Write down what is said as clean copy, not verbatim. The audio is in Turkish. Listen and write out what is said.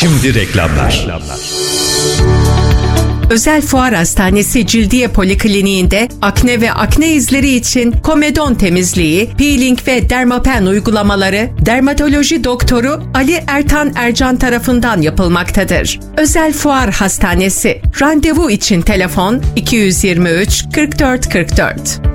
Şimdi reklamlar. Özel Fuar Hastanesi Cildiye Polikliniğinde akne ve akne izleri için komedon temizliği, peeling ve dermapen uygulamaları dermatoloji doktoru Ali Ertan Ercan tarafından yapılmaktadır. Özel Fuar Hastanesi. Randevu için telefon 223 44 44.